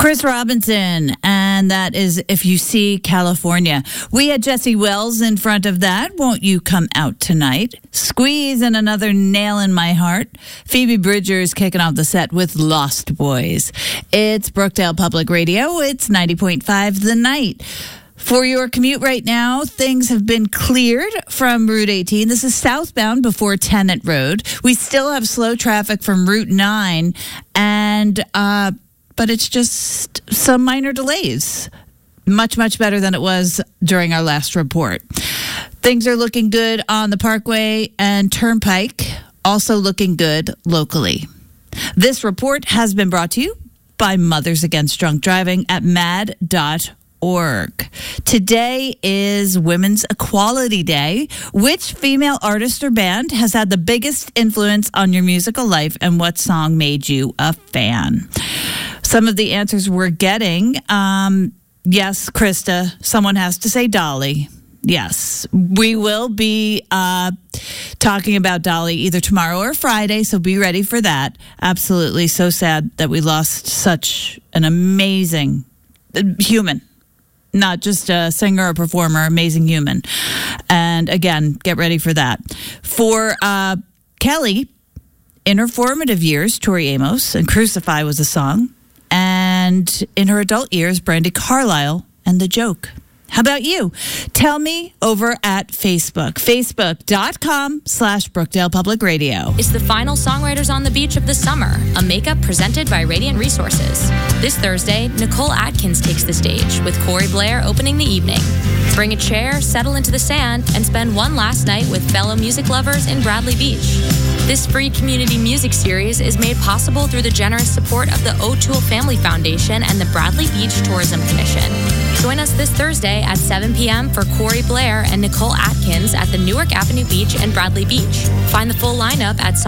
Chris Robinson, and that is If You See California. We had Jesse Wells in front of that. Won't You Come Out Tonight? Squeeze and Another Nail in My Heart. Phoebe Bridgers kicking off the set with Lost Boys. It's Brookdale Public Radio. It's 90.5 The Night. For your commute right now, things have been cleared from Route 18. This is southbound before Tennant Road. We still have slow traffic from Route 9, but it's just some minor delays. Much, much better than it was during our last report. Things are looking good on the Parkway and Turnpike, also looking good locally. This report has been brought to you by Mothers Against Drunk Driving at mad.org. Today is Women's Equality Day. Which female artist or band has had the biggest influence on your musical life, and what song made you a fan? Some of the answers we're getting, yes, Krista, someone has to say Dolly. Yes, we will be talking about Dolly either tomorrow or Friday, so be ready for that. Absolutely so sad that we lost such an amazing human. Not just a singer or performer, amazing human. And again, get ready for that. For Kelly, in her formative years, Tori Amos and Crucify was a song. And in her adult years, Brandi Carlile and The Joke. How about you? Tell me over at Facebook. Facebook.com/Brookdale Public Radio. It's the final Songwriters on the Beach of the summer, a makeup presented by Radiant Resources. This Thursday, Nicole Atkins takes the stage, with Corey Blair opening the evening. Bring a chair, settle into the sand, and spend one last night with fellow music lovers in Bradley Beach. This free community music series is made possible through the generous support of the O'Toole Family Foundation and the Bradley Beach Tourism Commission. Join us this Thursday at 7 p.m. for Corey Blair and Nicole Atkins at the Newark Avenue Beach and Bradley Beach. Find the full lineup at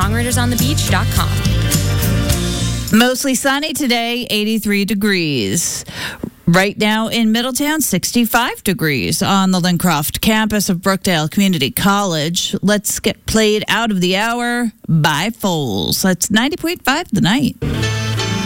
songwritersonthebeach.com. Mostly sunny today, 83 degrees. Right now in Middletown, 65 degrees on the Lincroft campus of Brookdale Community College. Let's get played out of the hour by Foles. That's 90.5 The Night.